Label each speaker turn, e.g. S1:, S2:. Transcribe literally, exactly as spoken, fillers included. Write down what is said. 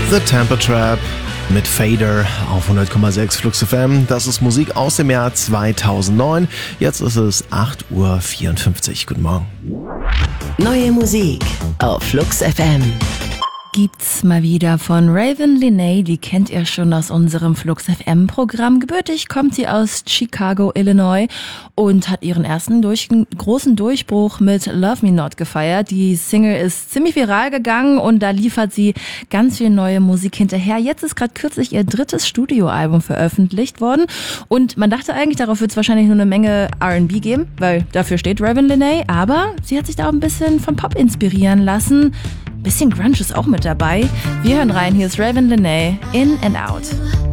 S1: The Temper Trap mit Fader auf hundert Komma sechs Flux F M. Das ist Musik aus dem Jahr zweitausendneun. Jetzt ist es acht Uhr vierundfünfzig. Guten Morgen.
S2: Neue Musik auf Flux F M.
S3: Gibt's mal wieder von Raven Lenae, die kennt ihr schon aus unserem Flux F M-Programm. Gebürtig kommt sie aus Chicago, Illinois und hat ihren ersten durch, großen Durchbruch mit Love Me Not gefeiert. Die Single ist ziemlich viral gegangen und da liefert sie ganz viel neue Musik hinterher. Jetzt ist gerade kürzlich ihr drittes Studioalbum veröffentlicht worden und man dachte eigentlich, darauf wird es wahrscheinlich nur eine Menge R and B geben, weil dafür steht Raven Lenae, aber sie hat sich da auch ein bisschen von Pop inspirieren lassen. Bisschen Grunge ist auch mit dabei. Wir hören rein, hier ist Raven Lenae, In and Out.